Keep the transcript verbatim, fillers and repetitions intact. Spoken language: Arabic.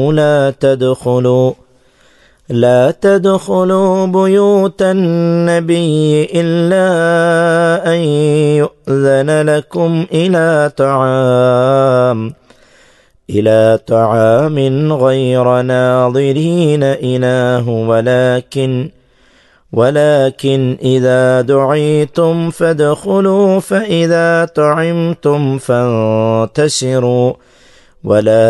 لا تدخلوا لا تدخلوا بيوت النبي إلا أن يؤذن لكم إلى طعام إلى طعام غير ناظرين إناه ولكن ولكن إذا دعيتم فادخلوا فإذا طعمتم فانتشروا ولا